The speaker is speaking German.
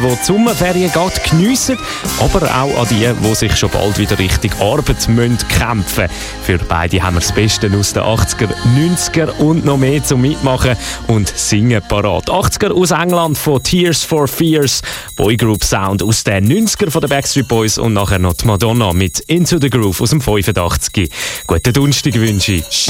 die Sommerferien gerade geniessen, aber auch an die, die sich schon bald wieder Richtung Arbeit kämpfen müssen. Für beide haben wir das Beste aus den 80er, 90er und noch mehr zum Mitmachen und Singen parat. 80er aus England von Tears for Fears, Boygroup Sound aus den 90er von den Backstreet Boys und nachher noch die Madonna mit Into the Groove aus dem 85. Guten Donnerstag wünsche ich.